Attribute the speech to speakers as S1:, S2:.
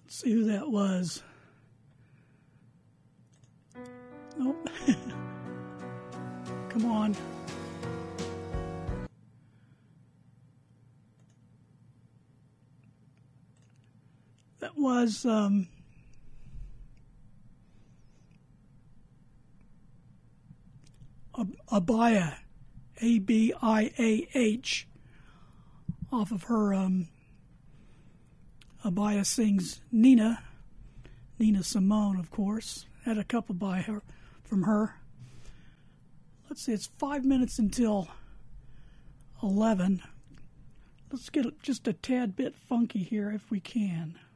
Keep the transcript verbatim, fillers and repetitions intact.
S1: Let's see who that was. Oh, come on. That was um, Abaya, A B I A H, off of her um, Abaya Sings Nina, Nina Simone, of course. Had a couple by her from her. Let's see, it's five minutes until eleven. Let's get just a tad bit funky here if we can.